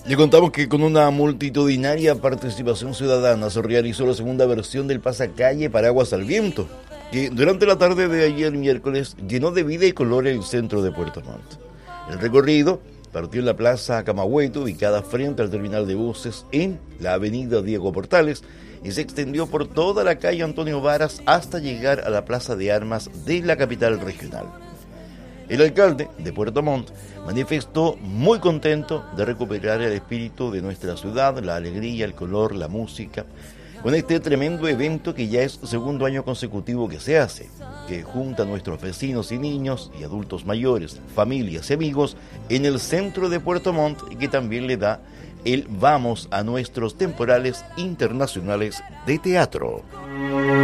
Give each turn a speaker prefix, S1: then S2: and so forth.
S1: Le contamos que con una multitudinaria participación ciudadana se realizó la segunda versión del pasacalle Paraguas al Viento, que durante la tarde de ayer miércoles llenó de vida y color el centro de Puerto Montt. El recorrido partió en la plaza Camagüeto, ubicada frente al terminal de buses en la avenida Diego Portales, y se extendió por toda la calle Antonio Varas hasta llegar a la plaza de armas de la capital regional. El alcalde de Puerto Montt manifestó muy contento de recuperar el espíritu de nuestra ciudad, la alegría, el color, la música, con este tremendo evento que ya es segundo año consecutivo que se hace, que junta a nuestros vecinos y niños y adultos mayores, familias y amigos en el centro de Puerto Montt y que también le da el vamos a nuestros temporales internacionales de teatro.